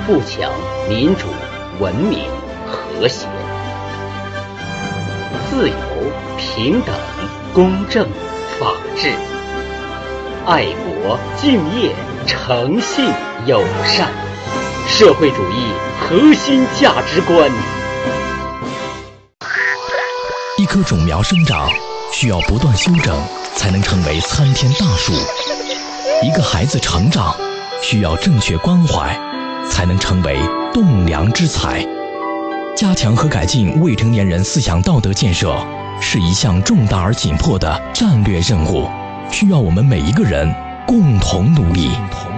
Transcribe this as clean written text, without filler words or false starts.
富强、民主、文明、和谐。自由、平等、公正、法治。爱国、敬业、诚信、友善。社会主义核心价值观。 一棵种苗生长需要不断修整，才能成为参天大树。一个孩子成长需要正确关怀，才能成为栋梁之才。加强和改进未成年人思想道德建设是一项重大而紧迫的战略任务，需要我们每一个人共同努力。